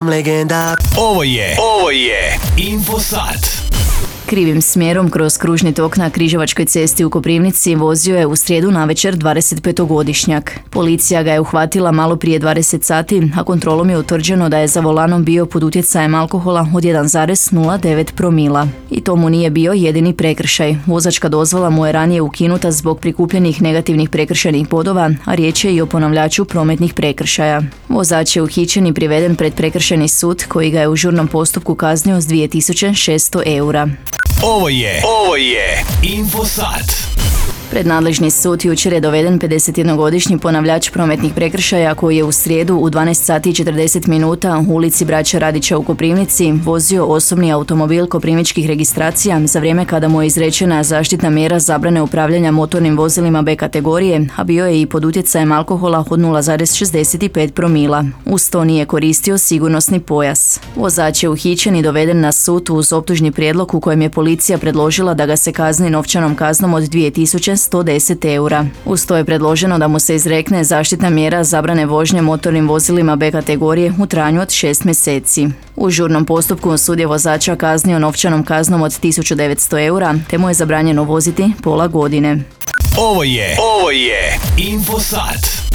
Legenda. Ovo je Infosat. Krivim smjerom kroz kružni tok na Križevačkoj cesti u Koprivnici vozio je u srijedu navečer 25-godišnjak. Policija ga je uhvatila malo prije 20 sati, a kontrolom je utvrđeno da je za volanom bio pod utjecajem alkohola od 1,09 promila. I to mu nije bio jedini prekršaj. Vozačka dozvola mu je ranije ukinuta zbog prikupljenih negativnih prekršajnih bodova, a riječ je i o ponavljaču prometnih prekršaja. Vozač je uhićen i priveden pred prekršajni sud koji ga je u žurnom postupku kaznio s 2600 eura. Ovo je Infosat. Pred nadležni sud jučer je doveden 51-godišnji ponavljač prometnih prekršaja koji je u srijedu u 12 sati i 40 minuta u ulici Braće Radića u Koprivnici vozio osobni automobil koprivničkih registracija za vrijeme kada mu je izrečena zaštitna mjera zabrane upravljanja motornim vozilima B kategorije, a bio je i pod utjecajem alkohola od 0,65 promila. Uz to nije koristio sigurnosni pojas. Vozač je uhićen i doveden na sud uz optužni prijedlog u kojem je policija predložila da ga se kazni novčanom kaznom od 2110 eura. Uz to je predloženo da mu se izrekne zaštitna mjera zabrane vožnje motornim vozilima B kategorije u trajanju od 6 mjeseci. U žurnom postupku sud je vozača kaznio novčanom kaznom od 1900 eura, te mu je zabranjeno voziti pola godine. Ovo je Infosat.